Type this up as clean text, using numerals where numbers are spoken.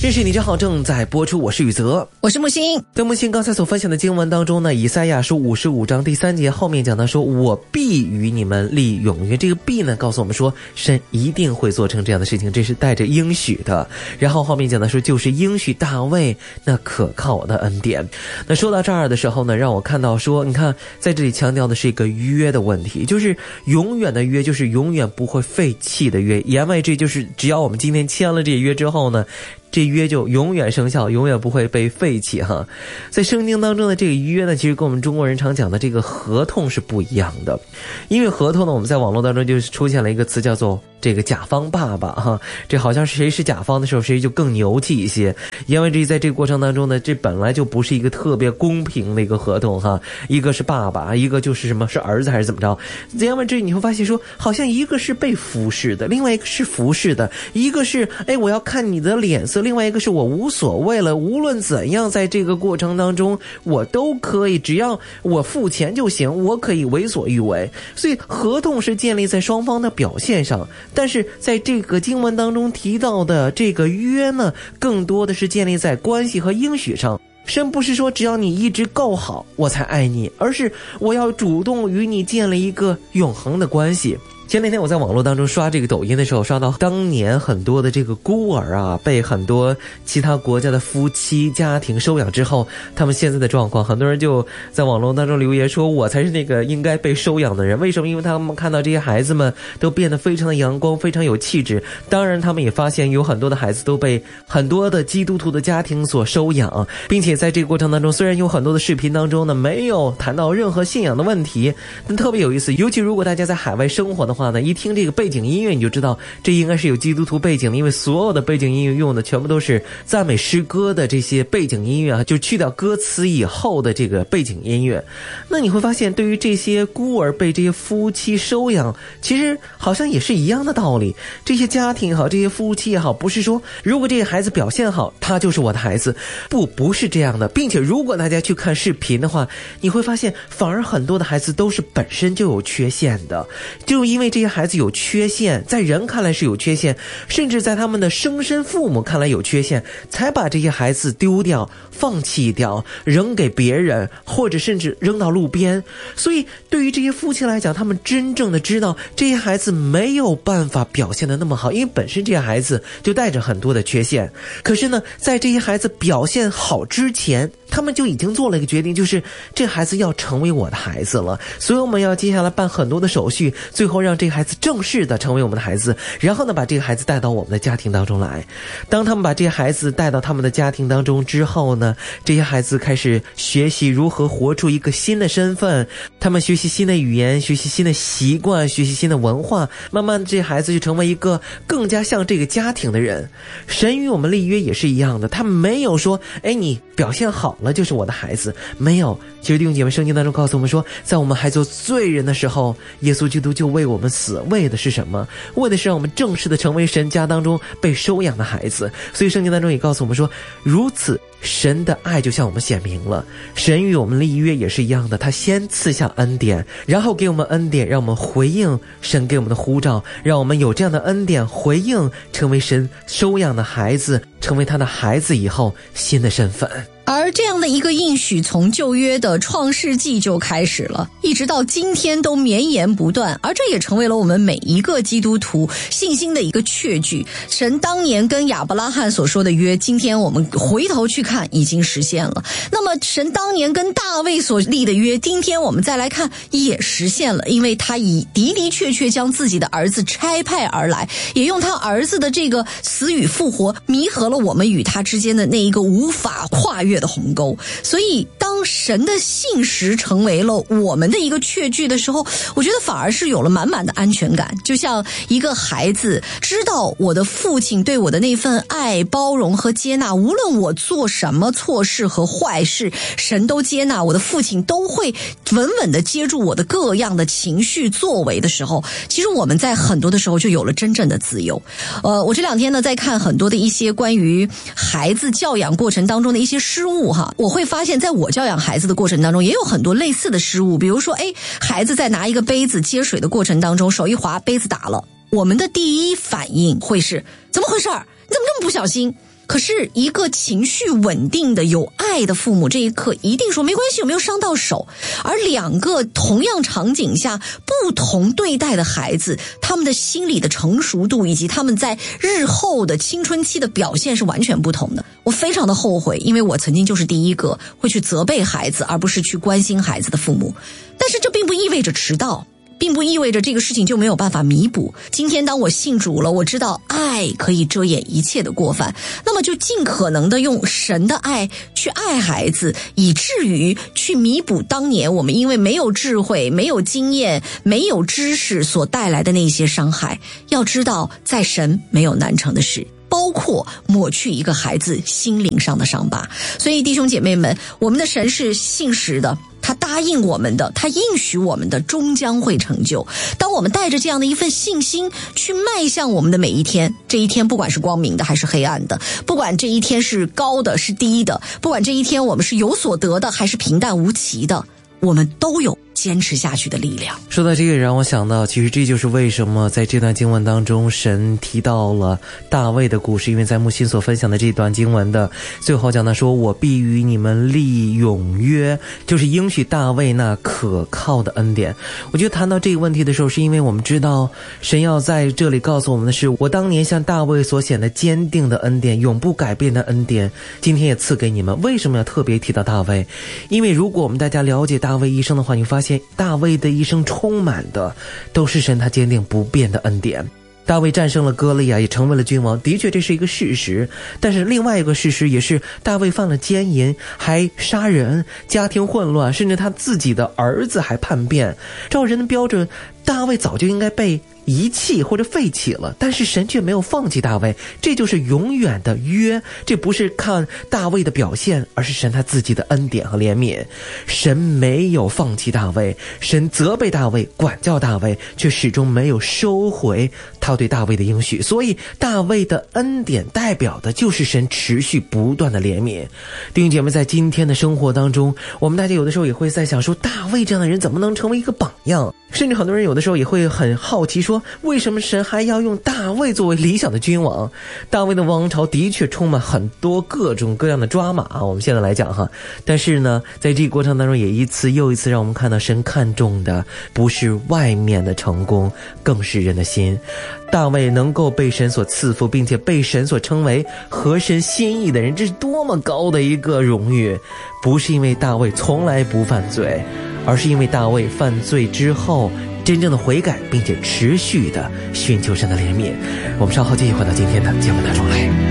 认识你真好正在播出，我是宇泽， 我是木星。 在木星刚才所分享的经文当中呢，以赛亚书55章第3节后面讲到说，我必与你们立永约。这个必呢告诉我们说，神一定会做成这样的事情，这是带着应许的。然后后面讲到说，就是应许大卫那可靠的恩典。那说到这儿的时候呢，让我看到说，你看在这里强调的是一个约的问题，就是永远的约，就是永远不会废弃的约。言外之意就是只要我们今天签了这约之后呢，这约就永远生效，永远不会被废弃哈。在圣经当中的这个约呢，其实跟我们中国人常讲的这个合同是不一样的。因为合同呢，我们在网络当中就出现了一个词叫做这个甲方爸爸哈，这好像是谁是甲方的时候谁就更牛气一些。言外之意，在这个过程当中呢，这本来就不是一个特别公平的一个合同哈，一个是爸爸，一个就是什么是儿子还是怎么着。言外之意你会发现说，好像一个是被服侍的，另外一个是服侍的，一个是我要看你的脸色，另外一个是我无所谓了，无论怎样在这个过程当中我都可以，只要我付钱就行，我可以为所欲为。所以合同是建立在双方的表现上，但是在这个经文当中提到的这个约呢，更多的是建立在关系和应许上。神不是说只要你一直够好我才爱你，而是我要主动与你建立一个永恒的关系。前两天我在网络当中刷这个抖音的时候，刷到当年很多的这个孤儿啊，被很多其他国家的夫妻家庭收养之后，他们现在的状况，很多人就在网络当中留言说，我才是那个应该被收养的人。为什么？因为他们看到这些孩子们都变得非常的阳光，非常有气质。当然他们也发现有很多的孩子都被很多的基督徒的家庭所收养，并且在这个过程当中，虽然有很多的视频当中呢没有谈到任何信仰的问题，但特别有意思。尤其如果大家在海外生活的话呢，一听这个背景音乐你就知道这应该是有基督徒背景的，因为所有的背景音乐用的全部都是赞美诗歌的这些背景音乐啊，就去掉歌词以后的这个背景音乐。那你会发现，对于这些孤儿被这些夫妻收养，其实好像也是一样的道理。这些家庭也好，这些夫妻也好，不是说如果这个孩子表现好他就是我的孩子，不是这样的。并且如果大家去看视频的话，你会发现反而很多的孩子都是本身就有缺陷的，就因为这些孩子有缺陷，在人看来是有缺陷，甚至在他们的生身父母看来有缺陷，才把这些孩子丢掉，放弃掉，扔给别人，或者甚至扔到路边。所以对于这些夫妻来讲，他们真正的知道这些孩子没有办法表现得那么好，因为本身这些孩子就带着很多的缺陷。可是呢，在这些孩子表现好之前，他们就已经做了一个决定，就是这孩子要成为我的孩子了，所以我们要接下来办很多的手续，最后让这个孩子正式的成为我们的孩子，然后呢把这个孩子带到我们的家庭当中来。当他们把这些孩子带到他们的家庭当中之后呢，这些孩子开始学习如何活出一个新的身份，他们学习新的语言，学习新的习惯，学习新的文化，慢慢的这些孩子就成为一个更加像这个家庭的人。神与我们立约也是一样的，他没有说你表现好了就是我的孩子，没有。其实弟兄姐妹，圣经当中告诉我们说，在我们还做罪人的时候，耶稣基督就为我们死，为的是什么？为的是让我们正式的成为神家当中被收养的孩子。所以圣经当中也告诉我们说，如此神的爱就向我们显明了。神与我们立约也是一样的，他先赐下恩典，然后给我们恩典，让我们回应神给我们的呼召，让我们有这样的恩典回应，成为神收养的孩子，成为他的孩子以后新的身份。 而这样的一个应许从旧约的创世纪就开始了，一直到今天都绵延不断，而这也成为了我们每一个基督徒信心的一个确据。神当年跟亚伯拉罕所说的约，今天我们回头去看已经实现了。那么神当年跟大卫所立的约，今天我们再来看也实现了，因为他的的确确将自己的儿子差派而来，也用他儿子的这个死与复活弥合了我们与他之间的那一个无法跨越的鸿沟。所以当神的信实成为了我们的一个确据的时候，我觉得反而是有了满满的安全感。就像一个孩子知道我的父亲对我的那份爱、包容和接纳，无论我做什么错事和坏事，神都接纳，我的父亲都会稳稳地接住我的各样的情绪作为的时候，其实我们在很多的时候就有了真正的自由。我这两天呢在看很多的一些关于孩子教养过程当中的一些失误哈，我会发现在我教养孩子的过程当中也有很多类似的失误。比如说孩子在拿一个杯子接水的过程当中，手一滑，杯子打了，我们的第一反应会是怎么回事？你怎么这么不小心？ 可是一个情绪稳定的有爱的父母，这一刻一定说没关系，有没有伤到手。而两个同样场景下不同对待的孩子，他们的心理的成熟度以及他们在日后的青春期的表现是完全不同的。我非常的后悔，因为我曾经就是第一个会去责备孩子而不是去关心孩子的父母。但是这并不意味着迟到，并不意味着这个事情就没有办法弥补。今天当我信主了，我知道爱可以遮掩一切的过犯，那么就尽可能的用神的爱去爱孩子，以至于去弥补当年我们因为没有智慧、没有经验、没有知识所带来的那些伤害。要知道，在神没有难成的事，包括抹去一个孩子心灵上的伤疤。所以弟兄姐妹们，我们的神是信实的，他答应我们的，他应许我们的终将会成就。当我们带着这样的一份信心去迈向我们的每一天，这一天不管是光明的还是黑暗的，不管这一天是高的是低的，不管这一天我们是有所得的还是平淡无奇的，我们都有坚持下去的力量。 说到这个，让我想到，其实这就是为什么在这段经文当中，神提到了大卫的故事。因为在木心所分享的这段经文的最后讲到说，我必与你们立永约，就是应许大卫那可靠的恩典。我觉得谈到这个问题的时候，是因为我们知道神要在这里告诉我们的是，我当年向大卫所显得坚定的恩典，永不改变的恩典，今天也赐给你们。为什么要特别提到大卫？因为如果我们大家了解大卫一生的话，你发现大卫的一生充满的都是神他坚定不变的恩典。大卫战胜了歌利亚，也成为了君王，的确这是一个事实。但是另外一个事实也是，大卫犯了奸淫，还杀人，家庭混乱，甚至他自己的儿子还叛变。照人的标准，大卫早就应该被遗弃或者废弃了，但是神却没有放弃大卫，这就是永远的约。这不是看大卫的表现，而是神他自己的恩典和怜悯。神没有放弃大卫，神责备大卫，管教大卫，却始终没有收回他对大卫的应许。所以大卫的恩典代表的就是神持续不断的怜悯。弟兄姐妹，在今天的生活当中，我们大家有的时候也会在想说，大卫这样的人怎么能成为一个榜样？甚至很多人有的时候也会很好奇说，为什么神还要用大卫作为理想的君王？大卫的王朝的确充满很多各种各样的抓马啊，我们现在来讲哈。但是呢，在这个过程当中，也一次又一次让我们看到神看重的不是外面的成功，更是人的心。大卫能够被神所赐福，并且被神所称为合神心意的人，这是多么高的一个荣誉。不是因为大卫从来不犯罪，而是因为大卫犯罪之后真正的悔改，并且持续的寻求神的怜悯。我们稍后继续回到今天的节目当中来。